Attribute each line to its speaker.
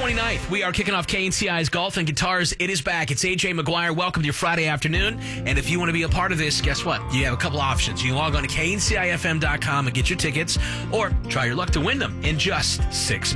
Speaker 1: 29th, we are kicking off KNCI's Golf and Guitars. It is back. It's AJ McGuire. Welcome to your Friday afternoon. And if you want to be a part of this, guess what? You have a couple options. You can log on to kncifm.com and get your tickets, or try your luck to win them in just 6 minutes.